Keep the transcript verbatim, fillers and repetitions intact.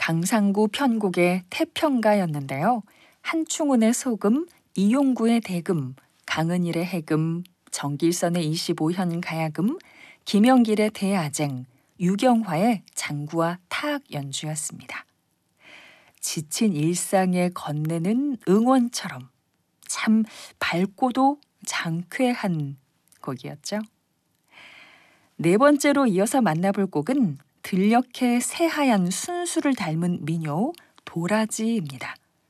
강상구 편곡의 태평가였는데요. 한충훈의 소금, 이용구의 대금, 강은일의 해금, 정길선의 이십오 현 가야금, 김영길의 대아쟁, 유경화의 장구와 타악 연주였습니다. 지친 일상에 건네는 응원처럼 참 밝고도 장쾌한 곡이었죠. 네 번째로 이어서 만나볼 곡은 들녘의 새하얀 순수를 닮은 민요 도라지입니다.